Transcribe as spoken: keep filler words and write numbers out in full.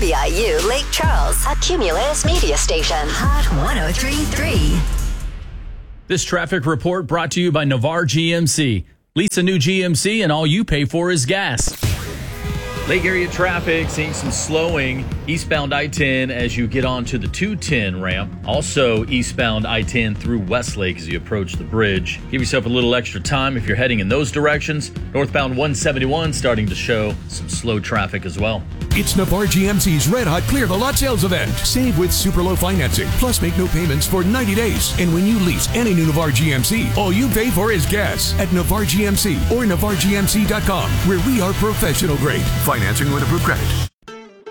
W I U Lake Charles, a Cumulus media station. Hot one oh three point three. This traffic report brought to you by Navarre G M C. Lease a new G M C and all you pay for is gas. Lake area traffic seeing some slowing eastbound I ten as you get onto the two ten ramp. Also eastbound I ten through Westlake as you approach the bridge. Give yourself a little extra time if you're heading in those directions. Northbound one seventy-one starting to show some slow traffic as well. It's Navarre G M C's Red Hot Clear the Lot sales event. Save with super low financing, plus make no payments for ninety days. And when you lease any new Navarre G M C, all you pay for is gas at Navarre G M C or Navarre G M C dot com, where we are professional grade. Financing with approved credit.